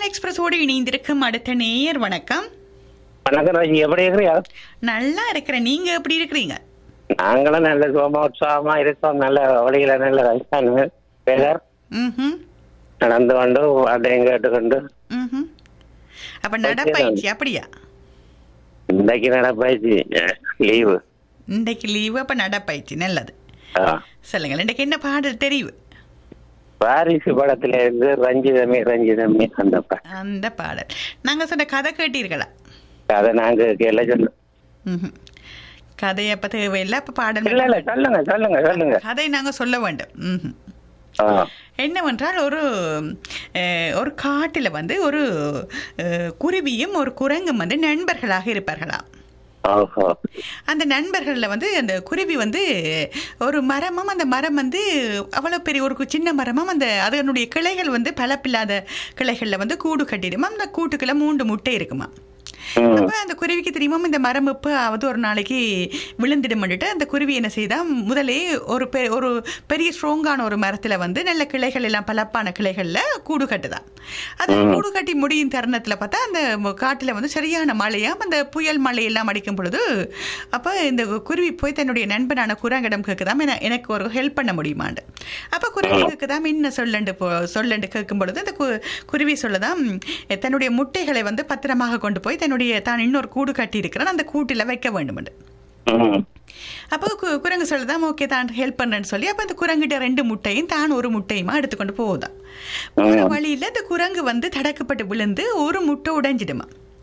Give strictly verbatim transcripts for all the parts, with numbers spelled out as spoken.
எக்ஸ்பிரஸோடு இணைந்திருக்கும் அடுத்த நேயர் வணக்கம். வணக்கம் ராஜி, எப்படி இருக்கிறியா? நல்லா இருக்கிறேன், நீங்க எப்படி இருக்கிறீங்க? நாங்களும் நல்ல சுகமா உற்சாகமா இருக்கோம். நல்ல வழியில நல்ல வயசான பேர் ம்ஹும். நடந்து கொண்டு அதையும் கேட்டுக்கொண்டு ம்ஹும். அப்ப நடப்பயிற்சி அப்படியா? இன்றைக்கு நடப்பாயிடுச்சு, லீவு. இன்றைக்கு லீவு, அப்ப நடப்பயிற்சி நல்லது. சொல்லுங்க, இன்றைக்கு என்ன பாடல் தெரிவு? பாரிசு படத்துல இருந்து ரஞ்சிதமே ரஞ்சிதமே அந்த பாடல். அந்த பாடல் நாங்க சொன்ன கதை கேட்டீர்களா? அதை நாங்க கேள்வி சொல்ல கதையை அப்ப தேவையில்லை, அப்ப பாடல் இல்ல இல்ல சொல்லுங்க சொல்லுங்க சொல்லுங்க. கதை நாங்க சொல்ல வேண்டும். ம்ஹும். என்னவென்றால் ஒரு ஒரு காட்டில் வந்து ஒரு குருவியும் ஒரு குரங்கும் வந்து நண்பர்களாக இருப்பார்களா. அந்த நண்பர்கள்ல வந்து அந்த குருவி வந்து ஒரு மரமும், அந்த மரம் வந்து அவ்வளவு பெரிய ஒரு சின்ன மரமும், அந்த அதனுடைய கிளைகள் வந்து பலப்பில்லாத கிளைகள்ல வந்து கூடு கட்டிடுமா. அந்த கூட்டுக்குள்ள மூன்று முட்டை இருக்குமா. அப்ப அந்த குருவிக்கு தெரியுமா இந்த மரம் எப்ப ஒரு நாளைக்கு விழுந்துடும்ட்டு அந்த குருவி என்ன செய்தா, முதலே ஒரு ஒரு பெரிய ஸ்ட்ராங்கான ஒரு மரத்துல வந்து நல்ல கிளைகள் எல்லாம் பலப்பான கிளைகள்ல கூடு கட்டுதான். அது கூடு கட்டி முடியும் தருணத்துல பார்த்தா அந்த காட்டுல வந்து சரியான மழையாம், அந்த புயல் மழையெல்லாம் அடிக்கும் பொழுது அப்ப இந்த குருவி போய் தன்னுடைய நண்பனான குரங்கிடம் கேட்குதாம், எனக்கு ஒரு ஹெல்ப் பண்ண முடியுமாண்டு. அப்ப குருவி கேட்குதாம், என்ன சொல்லண்டு சொல்லண்டு கேட்கும் பொழுது அந்த குருவி சொல்லதான் தன்னுடைய முட்டைகளை வந்து பத்திரமாக கொண்டு போய் தன்னுடைய தான் இன்னொரு கூடு கட்டி இருக்கிறான், அந்த கூட்டில வைக்க வேண்டும். அப்போ குரங்கு சொல்லுதான், ஓகே தான் ஹெல்ப் பண்றேன்னு சொல்லி அப்ப அந்த குரங்கிட்ட ரெண்டு முட்டையும் தான் ஒரு முட்டையுமா எடுத்துக்கொண்டு போகுதான். ஒரு வழியில இந்த குரங்கு வந்து தடக்கப்பட்டு விழுந்து ஒரு முட்டை உடைஞ்சிடுமா.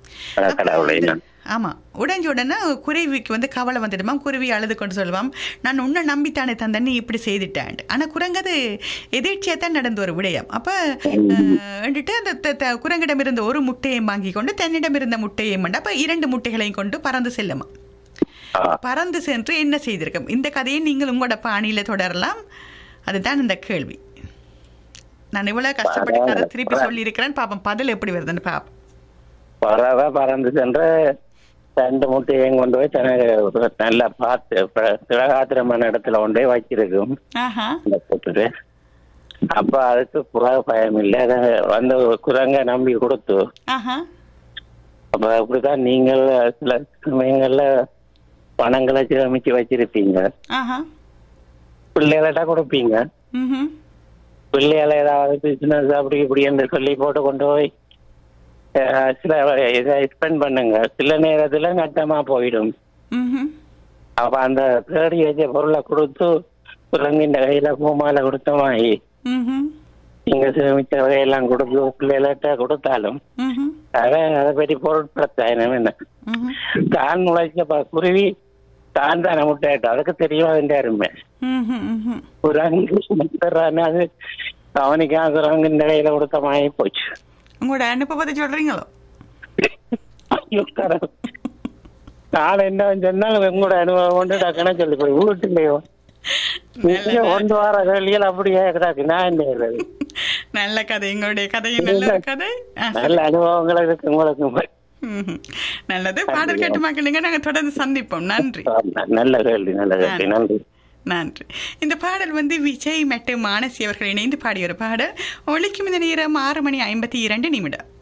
ஆமா, உடைஞ்ச உடனே குருவிக்கு வந்து கவலை வந்துடுமா. குருவி அழுது கொண்டு சொல்லுவான், நான் உன்னை நம்பித்தானே தந்தேன், நீ இப்படி செய்துட்டேன். ஆனா குரங்கு அது எதிர்ச்சியா தான் நடந்த ஒரு விடயம். அப்ப வந்துட்டு அந்த குரங்கிடம் இருந்த ஒரு முட்டையை வாங்கி கொண்டு தன்னிடம் இருந்த முட்டையை மண்ட அப்ப இரண்டு முட்டைகளையும் கொண்டு பறந்து செல்லுமா. பறந்து சென்று என்ன செய்திருக்கோம், இந்த கதையை நீங்கள் உங்களோட பாணியில தொடரலாம். அதுதான் இந்த கேள்வி. நான் இவ்வளவு கஷ்டப்பட்டு கதை திருப்பி சொல்லி இருக்கிறேன், பாப்போம் பதில் எப்படி வருதுன்னு பாப்போம். பறந்து சென்று ரெண்டு முட்டையும் கொண்டு போய் தனக்கு நல்லா பார்த்து திரகாத்திரமான இடத்துல கொண்டு போய் வச்சிருக்கும். அப்ப அதுக்கு புற பயம் இல்லை, வந்து குரங்க நம்பி கொடுத்து அப்ப அப்படிதான் நீங்கள் சில சமயங்கள்ல பணங்களை சேமிச்சு வச்சிருப்பீங்க, பிள்ளைகள்ட்ட கொடுப்பீங்க. பிள்ளைகளை ஏதாவது பிசினஸ் அப்படி இப்படி என்று சொல்லி போட்டு கொண்டு போய் சில இதை ஸ்பெண்ட் பண்ணுங்க, சில நேரத்துல நட்டமா போயிடும். அப்ப அந்த தேடி வச்ச பொருளை கொடுத்து குரங்கின் கையில பூமால கொடுத்த மாதிரி நீங்க சேமிச்ச வகையெல்லாம் கொடுத்து பிள்ளைகிட்ட கொடுத்தாலும் அதான் அதை பற்றி பொருட்படுத்தாயினம் என்ன. தான் நுழைச்ச குருவி தான் தானே முட்டையிட்டோம், அதுக்கு தெரியும் அதுன்ற அருமை. குரங்கு அது கவனிக்காம குரங்கின் கையில கொடுத்த மாதிரி போச்சு. உங்களோட அனுபவத்தை சொல்றீங்களோ? நான் என்ன சொன்னாலும் உங்களோட அனுபவம் கொண்டு டக்குனா சொல்லி போய் வீட்டுலையோ ஒன்று வார கேள்விகள் அப்படியே கிடாக்கு. நான் என்ன நல்ல கதை, எங்களுடைய கதையும் நல்ல கதை, நல்ல அனுபவங்கள் இருக்கு உங்களுக்கு. நல்லது, பாடல் கேட்டு மக்களுங்க, நாங்க தொடர்ந்து சந்திப்போம். நன்றி. நல்ல கேள்வி, நல்ல கேள்வி, நன்றி நன்றி. இந்த பாடல் வந்து விஜய் மற்றும் மானசி அவர்கள் இணைந்து பாடிய ஒரு பாடல். ஒலிக்கும் இந்த நேரம் ஆறு மணி ஐம்பத்தி இரண்டு நிமிடம்.